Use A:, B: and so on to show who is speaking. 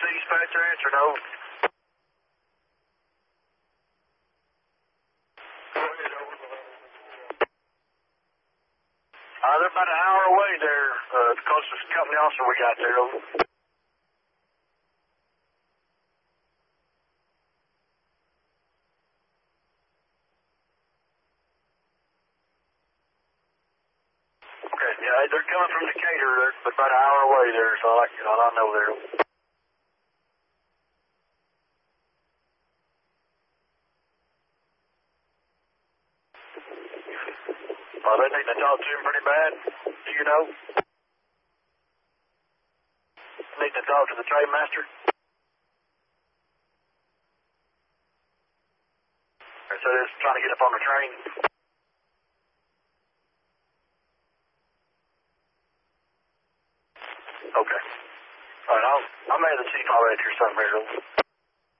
A: dispatcher answer, no? They're about an hour away there. The closest company officer we got there. Okay, yeah, they're coming from Decatur. They're about an hour away there, so I know there. They need to talk to him pretty bad. Do you know? Need to talk to the train master. So they're just trying to get up on the train. Okay. All right, I'll make the chief already or something here.